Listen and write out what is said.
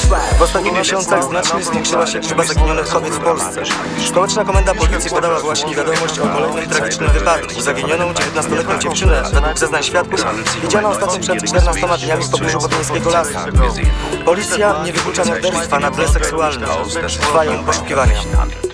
W ostatnich miesiącach znacznie zwiększyła się liczba zaginionych kobiet w Polsce. Stołeczna Komenda Policji podała właśnie wiadomość o kolejnym tragicznym wypadku. Zaginioną 19-letnią dziewczynę, według zeznań świadków, widziano ostatnio przed 14 dniami w pobliżu Botyńskiego Lasu. Policja nie wyklucza morderstwa na tle seksualnym. Trwają poszukiwania.